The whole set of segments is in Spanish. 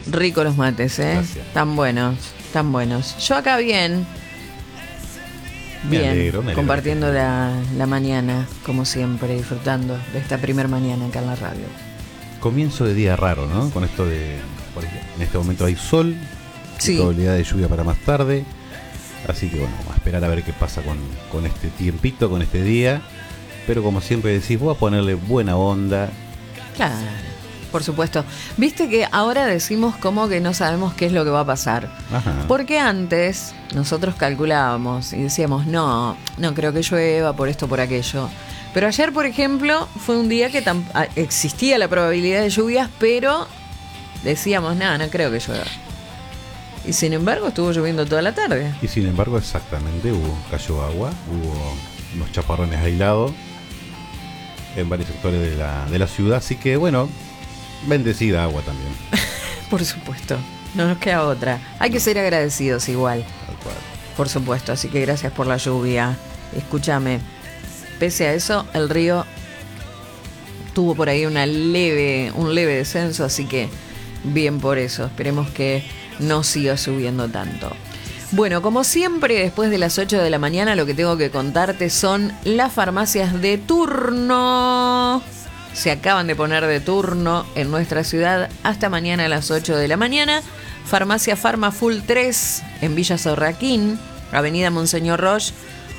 Rico los mates, ¿eh? Gracias. Tan buenos, tan buenos. Yo acá bien. Me Bien, alegro. compartiendo la mañana, como siempre, disfrutando de esta primer mañana acá en la radio. Comienzo de día raro, ¿no? Con esto de... En este momento hay sol, Sí. probabilidad de lluvia para más tarde. Así que bueno, vamos a esperar a ver qué pasa con este tiempito, con este día. Pero como siempre decís, voy a ponerle buena onda. Claro, por supuesto. Viste que ahora decimos como que no sabemos qué es lo que va a pasar. Ajá. Porque antes nosotros calculábamos y decíamos, no creo que llueva por esto, por aquello. Pero ayer, por ejemplo, fue un día que existía la probabilidad de lluvias, pero decíamos, no creo que llueva. Y sin embargo estuvo lloviendo toda la tarde. Y sin embargo, exactamente, cayó agua, hubo unos chaparrones aislados en varios sectores de la ciudad. Así que bueno, bendecida agua también. Por supuesto, no nos queda otra. Hay que ser agradecidos igual. Tal cual. Por supuesto, así que gracias por la lluvia. Escúchame, pese a eso, el río tuvo por ahí un leve descenso, así que bien por eso. Esperemos que no siga subiendo tanto. Bueno, como siempre, después de las 8 de la mañana, lo que tengo que contarte son las farmacias de turno. Se acaban de poner de turno en nuestra ciudad hasta mañana a las 8 de la mañana. Farmacia Farmafull 3 en Villa Sorraquín, Avenida Monseñor Roch,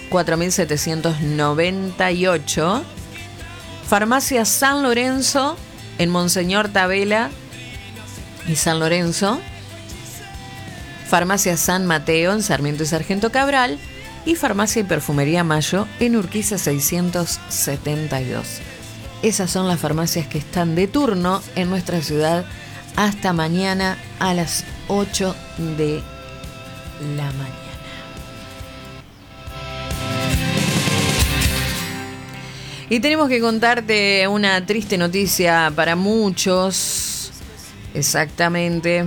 4798. Farmacia San Lorenzo en Monseñor Tabela y San Lorenzo. Farmacia San Mateo en Sarmiento y Sargento Cabral. Y Farmacia y Perfumería Mayo en Urquiza 672. Esas son las farmacias que están de turno en nuestra ciudad hasta mañana a las 8 de la mañana. Y tenemos que contarte una triste noticia para muchos, exactamente,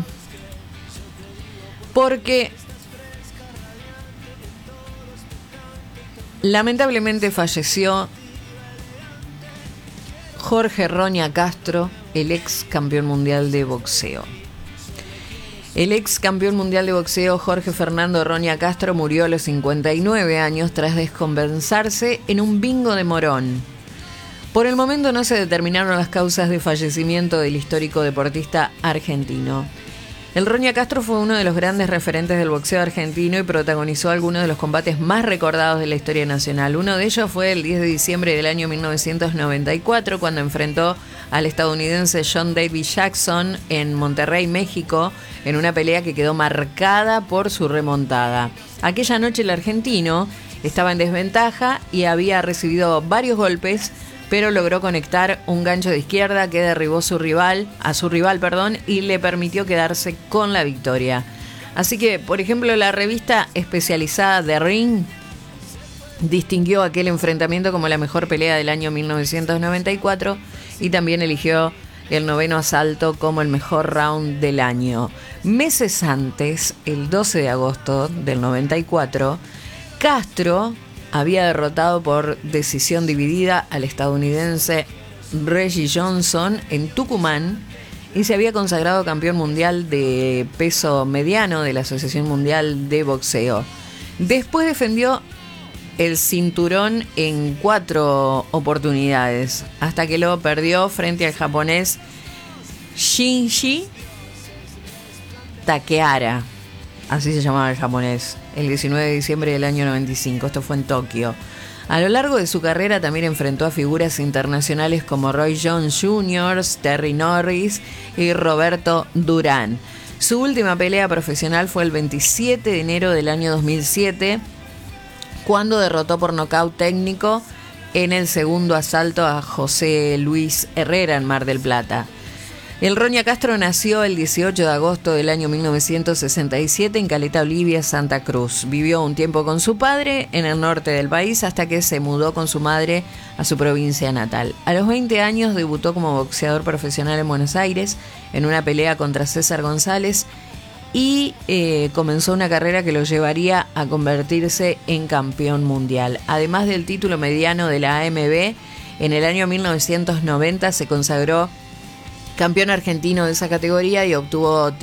porque lamentablemente falleció Jorge Roña Castro, el ex campeón mundial de boxeo. El ex campeón mundial de boxeo Jorge Fernando Roña Castro murió a los 59 años tras descompensarse en un bingo de Morón. Por el momento no se determinaron las causas de fallecimiento del histórico deportista argentino. El Roña Castro fue uno de los grandes referentes del boxeo argentino y protagonizó algunos de los combates más recordados de la historia nacional. Uno de ellos fue el 10 de diciembre del año 1994, cuando enfrentó al estadounidense John David Jackson en Monterrey, México, en una pelea que quedó marcada por su remontada. Aquella noche el argentino estaba en desventaja y había recibido varios golpes, pero logró conectar un gancho de izquierda que derribó a su rival, y le permitió quedarse con la victoria. Así que, por ejemplo, la revista especializada The Ring distinguió aquel enfrentamiento como la mejor pelea del año 1994 y también eligió el 9º asalto como el mejor round del año. Meses antes, el 12 de agosto del 94, Castro había derrotado por decisión dividida al estadounidense Reggie Johnson en Tucumán y se había consagrado campeón mundial de peso mediano de la Asociación Mundial de Boxeo. Después defendió el cinturón en 4 oportunidades, hasta que lo perdió frente al japonés Shinji Takehara. Así se llamaba el japonés, el 19 de diciembre del año 95. Esto fue en Tokio. A lo largo de su carrera también enfrentó a figuras internacionales como Roy Jones Jr., Terry Norris y Roberto Durán. Su última pelea profesional fue el 27 de enero del año 2007, cuando derrotó por nocaut técnico en el segundo asalto a José Luis Herrera en Mar del Plata. El Roña Castro nació el 18 de agosto del año 1967 en Caleta Olivia, Santa Cruz. Vivió un tiempo con su padre en el norte del país hasta que se mudó con su madre a su provincia natal. A los 20 años debutó como boxeador profesional en Buenos Aires en una pelea contra César González y comenzó una carrera que lo llevaría a convertirse en campeón mundial. Además del título mediano de la AMB, en el año 1990 se consagró campeón argentino de esa categoría y obtuvo